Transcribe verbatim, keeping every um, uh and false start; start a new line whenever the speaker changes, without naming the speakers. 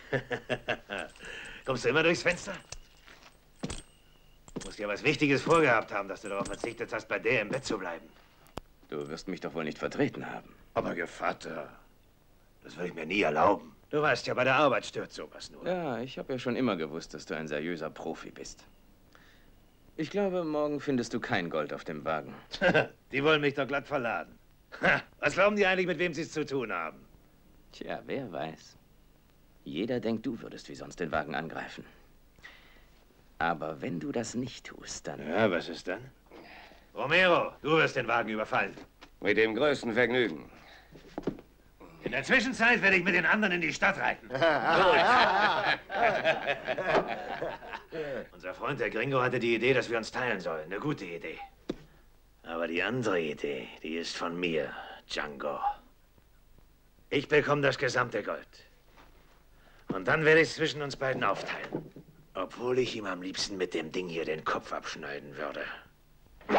Kommst du immer durchs Fenster? Du musst ja was Wichtiges vorgehabt haben, dass du darauf verzichtet hast, bei der im Bett zu bleiben.
Du wirst mich doch wohl nicht vertreten haben.
Aber Gevatter, das würde ich mir nie erlauben. Du weißt ja, bei der Arbeit stört sowas nur.
Ja, ich habe ja schon immer gewusst, dass du ein seriöser Profi bist. Ich glaube, morgen findest du kein Gold auf dem Wagen.
Die wollen mich doch glatt verladen. Was glauben die eigentlich, mit wem sie es zu tun haben?
Tja, wer weiß. Jeder denkt, du würdest wie sonst den Wagen angreifen. Aber wenn du das nicht tust, dann...
Ja, was ist dann? Romero, du wirst den Wagen überfallen.
Mit dem größten Vergnügen.
In der Zwischenzeit werde ich mit den anderen in die Stadt reiten. Unser Freund, der Gringo, hatte die Idee, dass wir uns teilen sollen. Eine gute Idee. Aber die andere Idee, die ist von mir, Django. Ich bekomme das gesamte Gold. Und dann werde ich es zwischen uns beiden aufteilen. Obwohl ich ihm am liebsten mit dem Ding hier den Kopf abschneiden würde.